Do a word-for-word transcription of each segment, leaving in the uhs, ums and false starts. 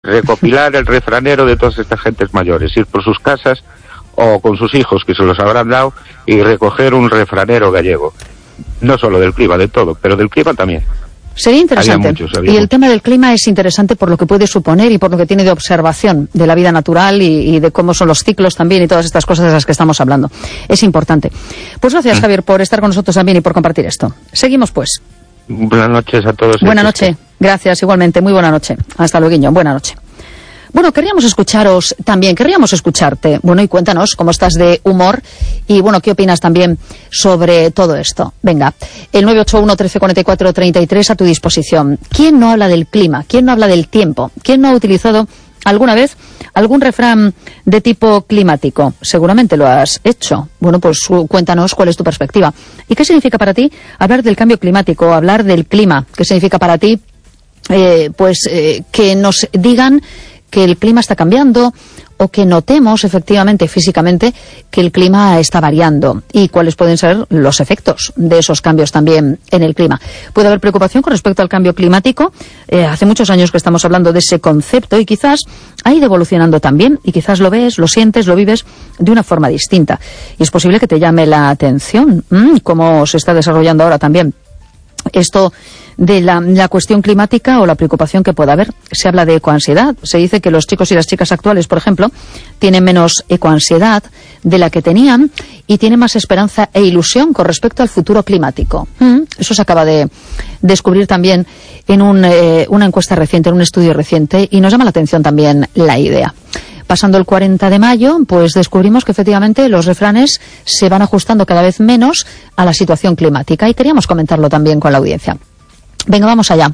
recopilar el refranero de todas estas gentes mayores, ir por sus casas o con sus hijos que se los habrán dado y recoger un refranero gallego. No solo del clima, de todo, pero del clima también. Sería interesante. Había muchos, había y el muchos. tema del clima es interesante por lo que puede suponer y por lo que tiene de observación de la vida natural y, y de cómo son los ciclos también y todas estas cosas de las que estamos hablando. Es importante. Pues gracias, Mm. Javier, por estar con nosotros también y por compartir esto. Seguimos, pues. Buenas noches a todos. Buenas noches. Gracias, igualmente. Muy buena noche. Hasta luego. Buena noche. Bueno, querríamos escucharos también, querríamos escucharte. Bueno, y cuéntanos cómo estás de humor y, bueno, qué opinas también sobre todo esto. Venga, el nueve ocho uno, trece cuarenta y cuatro, treinta y tres a tu disposición. ¿Quién no habla del clima? ¿Quién no habla del tiempo? ¿Quién no ha utilizado alguna vez algún refrán de tipo climático? Seguramente lo has hecho. Bueno, pues cuéntanos cuál es tu perspectiva. ¿Y qué significa para ti hablar del cambio climático, hablar del clima? ¿Qué significa para ti, eh, pues, eh, que nos digan que el clima está cambiando o que notemos efectivamente físicamente que el clima está variando y cuáles pueden ser los efectos de esos cambios también en el clima? Puede haber preocupación con respecto al cambio climático. Eh, hace muchos años que estamos hablando de ese concepto y quizás ha ido evolucionando también y quizás lo ves, lo sientes, lo vives de una forma distinta. Y es posible que te llame la atención mmm, cómo se está desarrollando ahora también esto de la, la cuestión climática o la preocupación que pueda haber. Se habla de ecoansiedad. Se dice que los chicos y las chicas actuales, por ejemplo, tienen menos ecoansiedad de la que tenían y tienen más esperanza e ilusión con respecto al futuro climático. Mm, eso se acaba de descubrir también en un, eh, una encuesta reciente, en un estudio reciente, y nos llama la atención también la idea. Pasando el cuarenta de mayo, pues descubrimos que efectivamente los refranes se van ajustando cada vez menos a la situación climática y queríamos comentarlo también con la audiencia. Venga, vamos allá.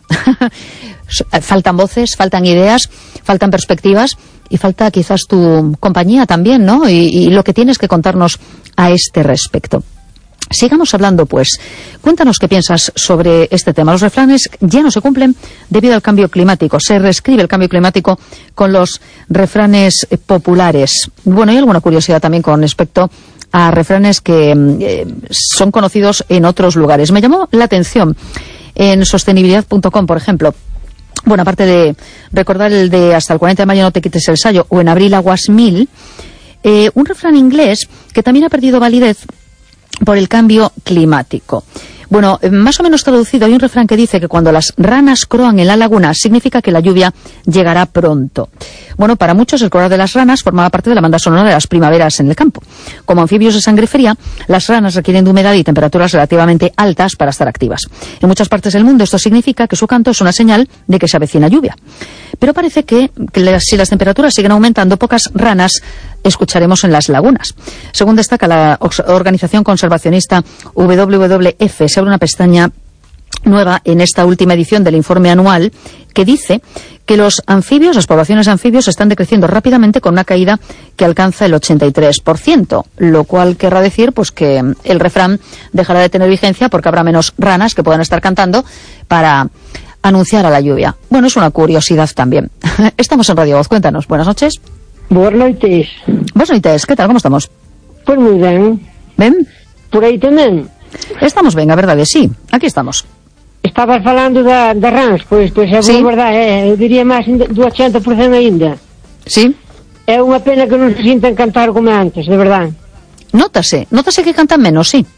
Faltan voces, faltan ideas, faltan perspectivas y falta quizás tu compañía también, ¿no? Y, y lo que tienes que contarnos a este respecto. Sigamos hablando, pues. Cuéntanos qué piensas sobre este tema. Los refranes ya no se cumplen debido al cambio climático. Se reescribe el cambio climático con los refranes populares. Bueno, hay alguna curiosidad también con respecto a refranes que eh, son conocidos en otros lugares. Me llamó la atención en sostenibilidad punto com, por ejemplo. Bueno, aparte de recordar el de hasta el cuarenta de mayo no te quites el sayo o en abril aguas mil, eh, un refrán inglés que también ha perdido validez por el cambio climático. Bueno, más o menos traducido, hay un refrán que dice que cuando las ranas croan en la laguna significa que la lluvia llegará pronto. Bueno, para muchos el croar de las ranas formaba parte de la banda sonora de las primaveras en el campo. Como anfibios de sangre fría, las ranas requieren de humedad y temperaturas relativamente altas para estar activas. En muchas partes del mundo esto significa que su canto es una señal de que se avecina lluvia. Pero parece que, que si las temperaturas siguen aumentando, pocas ranas escucharemos en las lagunas. Según destaca la organización conservacionista W W F, se abre una pestaña nueva en esta última edición del informe anual que dice que los anfibios, las poblaciones de anfibios están decreciendo rápidamente con una caída que alcanza el ochenta y tres por ciento, lo cual querrá decir pues que el refrán dejará de tener vigencia porque habrá menos ranas que puedan estar cantando para anunciar a la lluvia. Bueno, es una curiosidad también. Estamos en Radio Voz, cuéntanos. Buenas noches. Boas noites. Boas noites, ¿qué tal? ¿Cómo estamos? Pois moi ben. Ben? Por aí tamén. Estamos ben, a verdade, sí. Aquí estamos. Estabas falando da, da rans, pois, pois é sí. boa verdade, é, eu diría máis do ochenta por cento aínda. Sí. É unha pena que non se sintan cantar como antes, de verdade. Nótase, nótase que cantan menos, sí.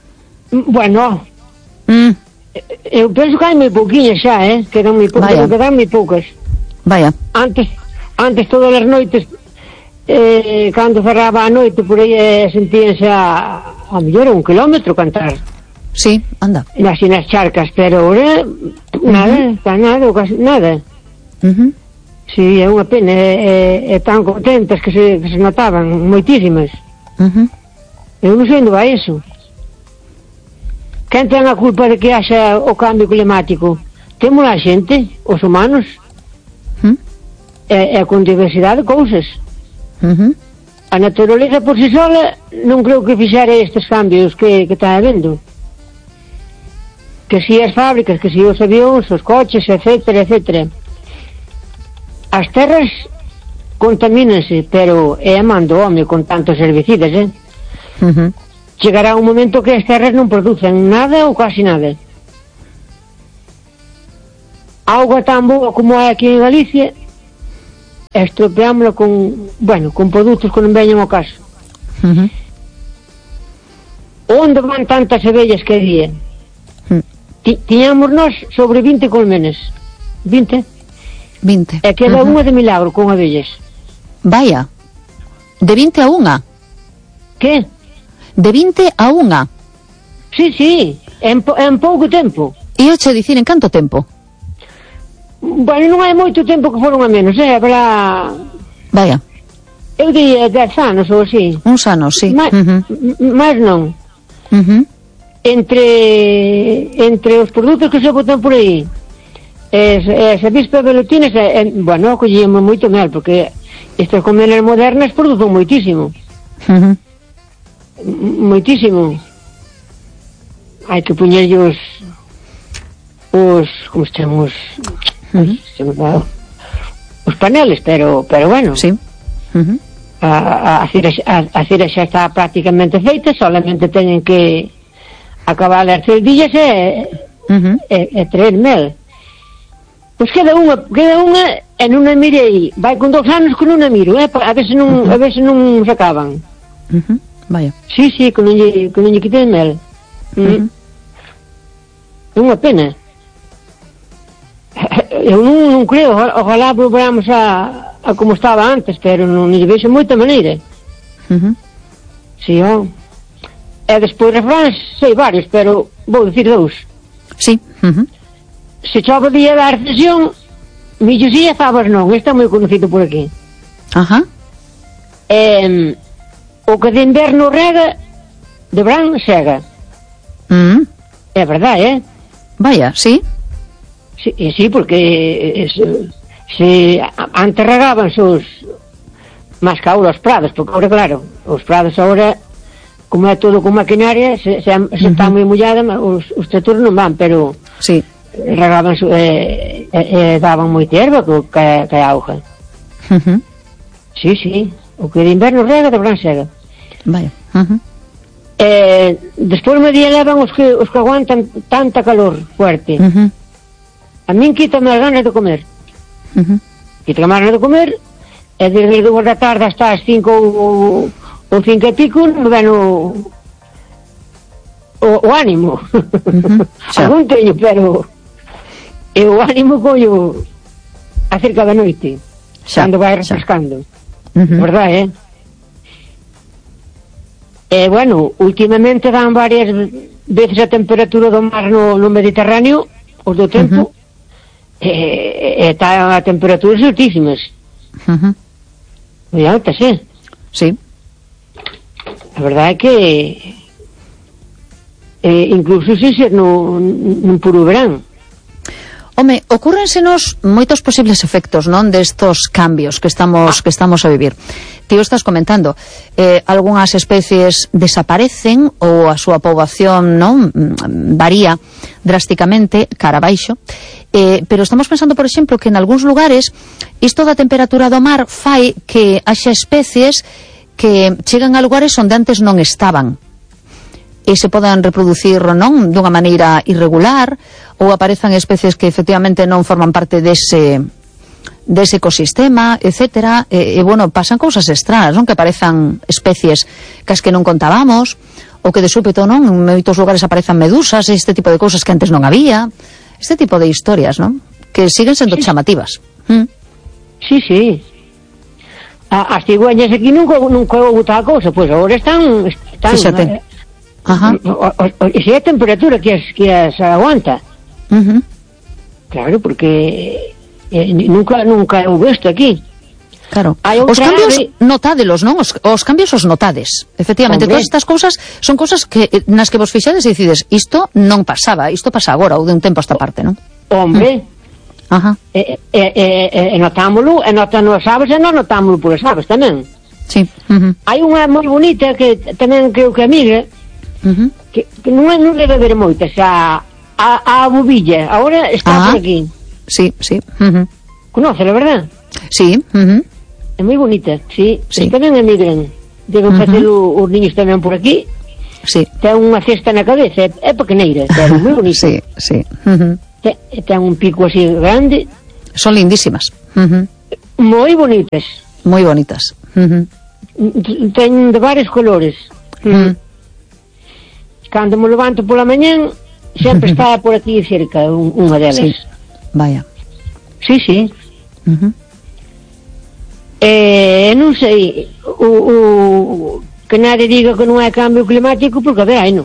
Bueno, mm. eu penso que hai moi pouquinhas xa, eh? Que eran moi poucas, que quedan moi poucas. Vaya. Antes, antes todas as noites, eh, cando cerraba a noite, por aí eh, sentíanse a, a mellor un kilómetro cantar. Sí, anda. Así nas charcas, pero ahora nada, uh -huh. nada, casi nada. Uh -huh. Sí, é unha pena, é, é, é tan contentas que se, que se notaban, moitísimas. Uh -huh. Eu non sei onde vai iso. Quen ten a culpa de que haxa o cambio climático? Temos a xente, os humanos. Uh -huh. É, é con diversidade de cousas. Uh -huh. A naturaleza por si sola non creo que fixera estes cambios que, que está habendo. Que si as fábricas, que si os avións, os coches, etcétera, etcétera. As terras contamínanse, pero é a man do home con tantos herbicidas, eh? Uh -huh. Chegará un momento que as terras non producen nada ou casi nada. Auga tan boa como hai aquí en Galicia estropeámosla con, bueno, con produtos que non veñan ao caso. Uh-huh. Onde van tantas abellas que había? Uh-huh. Ti, tiñamos nós sobre vinte colmenas. vinte? vinte. E queda Uh-huh. unha de milagro con abellas. Vaya. De vinte a unha. Que? De vinte a unha. Sí, sí, en, po, en pouco tempo. E eu che dicir, en canto tempo? Bueno, non hai moito tempo que foron a menos, eh? Habrá... Vaya. Eu diría dez anos ou así. Uns anos, sí. Ma, Uh-huh. Mas non. Uh-huh. Entre entre os produtos que se botan por aí, es, es avispa velutinas, eh, bueno, collíamos moito mel, porque estas colmenas modernas producen moitísimo. Uh-huh. Moitísimo. Hai que poñerlle os os, como se chama, os, Uh-huh. se me dá, os paneles, pero pero bueno. Sí. Uh-huh. A, a, cera, a, a cera xa está prácticamente feita, solamente teñen que acabar as celdillas e, Uh-huh. e, e traer mel. Pois queda unha, queda unha e non a mirei, vai con dous anos que non a miro, eh, a ver se non, Uh-huh. a ver se non se acaban. Uh-huh. Vaya. Sí, sí, que non lle, que non lle quitei mel. Uh-huh. É unha pena. Eu non, non creo, ojalá volvamos a a como estaba antes, pero non lle vexo moita maneira. Uh-huh. Si, ó. E despois refráns, sei varios, pero vou dicir dous. Sí. Uh-huh. Se chove o día da recesión, millos e fabas non, este é moi conocido por aquí. Ajá. E, o que de inverno rega, de verán sega. Uh-huh. É verdade, eh? Vaya, sí. Sí, sí, porque se, se antes regaban os máis que ahora os prados, porque ahora claro, os prados ahora, como é todo con maquinaria, se, se, se uh-huh. está moi mollada, os, os tractores non van, pero sí. regaban eh, eh, eh, daban moita erva que, que, que auga. Uh-huh. Sí, sí, o que de inverno rega, de verán sega. Vaya. Uh-huh. Eh, despois me día levan os que, os que aguantan tanta calor fuerte. Uh-huh. A min quítame as ganas de comer. Uh-huh. Quítame as ganas de comer, e desde as dúas da tarde hasta as cinco ou, ou cinco e pico non me ven o, o, o ánimo. Uh-huh. Algún teño, pero e o ánimo collo acerca da noite, xa, cando vai refrescando. Uh-huh. Verdade, eh? E, bueno, últimamente dan varias veces a temperatura do mar no, no Mediterráneo, os do tempo, uh-huh. e está a temperaturas altísimas. Uh-huh. Moi altas, eh? Sí. A verdade é que eh, incluso sin ser no, no puro verán. Home, ocúrrensenos moitos posibles efectos, non, destos cambios que estamos que estamos a vivir. Ti o estás comentando, eh, algunhas especies desaparecen ou a súa poboación, non, varía drásticamente cara abaixo, eh, pero estamos pensando, por exemplo, que en algúns lugares isto da temperatura do mar fai que haxa especies que chegan a lugares onde antes non estaban e se podan reproducir, non, dunha maneira irregular, ou aparezan especies que efectivamente non forman parte dese dese ecosistema, etcétera, e, e bueno, pasan cousas extrañas, non, que aparezan especies cas que non contábamos, ou que de súpeto, non, en moitos lugares aparezan medusas, este tipo de cousas que antes non había, este tipo de historias, non, que siguen sendo sí. chamativas. ¿Mm? Sí, sí. A, as cigüeñas aquí nunca nunca houve tal cousa, pois agora están están Fíxate. Eh, Ajá. o, o, o, e se é a temperatura que as, que as aguanta. Uh-huh. Claro, porque eh, nunca nunca houve isto aquí. Claro. Hai Os outra cambios ave... notádelos, non? Os, os cambios os notades. Efectivamente, Hombre. todas estas cousas son cousas que nas que vos fixades e decides, isto non pasaba, isto pasa agora ou de un tempo a esta parte, non? Hombre, mm. Ajá. e, e, e, e notámolo, e notan as aves, e non notámolo por as aves tamén. Sí. Uh-huh. Hai unha moi bonita que tamén creo que amiga, Uh-huh. que, que non, non debe haber moitas, a, a, a bobilla, agora está Ah. por aquí. Sí, sí. Uh-huh. Conoce, la verdad? Sí. Uh-huh. É moi bonita, sí. Sí. E tamén emigran. Deben Uh-huh. facer o, os niños tamén por aquí. Sí. Ten unha cesta na cabeza, é, é pequeneira, pero moi bonita. Sí, sí. Uh-huh. Ten, ten un pico así grande. Son lindísimas. Uh-huh. moi bonitas. Moi bonitas. Uh -huh. Teñen de varios colores. Uh -huh. Cando me levanto pola mañán, sempre está por aquí cerca un, unha delas. Sí. Vaya. Sí, sí. Uh -huh. Eh, non sei o, o, que nadie diga que non é cambio climático, porque a ver, hai non.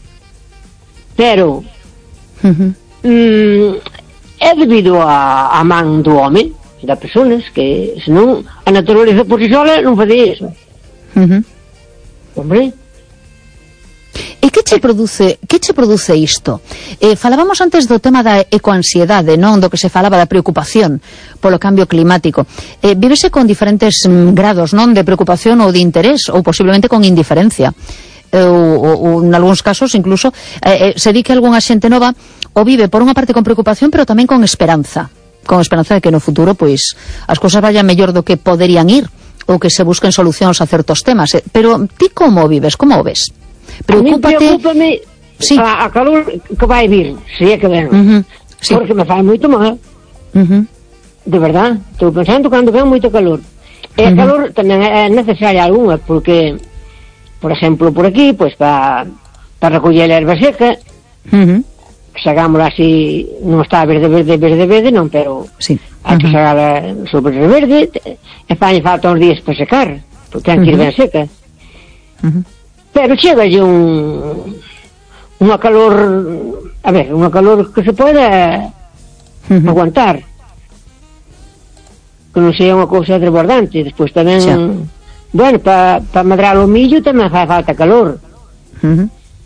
Pero uh -huh. mm, é debido a, a man do home, das personas, que senón a naturaleza por si sola non facía iso. Uh -huh. Hombre. E que che produce, que che produce isto? Eh, falábamos antes do tema da ecoansiedade, non? Do que se falaba da preocupación polo cambio climático. Eh, vívese con diferentes mm, grados, non? De preocupación ou de interés, ou posiblemente con indiferencia. Eh, ou, ou, ou en algúns casos incluso eh, eh, se di que algunha xente nova o vive por unha parte con preocupación, pero tamén con esperanza. Con esperanza de que no futuro, pois, as cousas vayan mellor do que poderían ir, ou que se busquen solucións a certos temas. Eh, pero ti como vives? Como o ves? Preocúpate... Preocúpame sí. a, a calor que vai vir, se é que ven. Uh -huh. Sí. Porque me fai moito mal. Uh -huh. De verdad, estou pensando cando ven moito calor. E a uh -huh. calor tamén é necesaria algunha, porque, por exemplo, por aquí, pois para pa recoller a erva seca, uh -huh. sagámola así, non está verde, verde, verde, verde, non, pero sí. hai que uh -huh. sagala sobre verde, e fai falta uns días para secar, porque ten que ir ben seca. Uh -huh. Pero chegalle un unha calor, a ver, unha calor que se poda uh -huh. aguantar, que non sea unha cousa desbordante. Despois tamén, sí. bueno, para pa madrar o millo tamén fai falta calor. Uh -huh.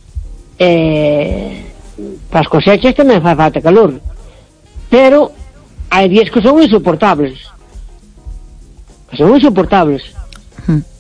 eh, para as cosechas tamén fai falta calor, pero hai días que son insoportables, que son insoportables. Uh -huh.